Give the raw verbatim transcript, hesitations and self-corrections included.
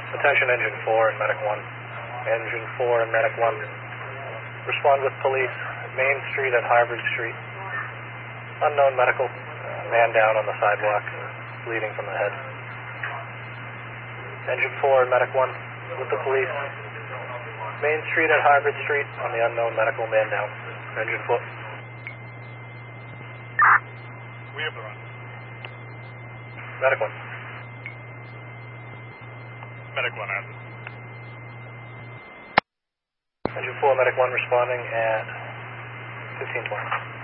Attention Engine four and Medic one. Engine four and Medic one. Respond with police. Main Street and Harvard Street. Unknown medical. Man down on the sidewalk, bleeding from the head. Engine four and Medic one with the police. Main Street and Harvard Street on the unknown medical, man down. Engine four. We have the run. Medic one. Medic one has it. Engine four, Medic one responding at fifteen twenty.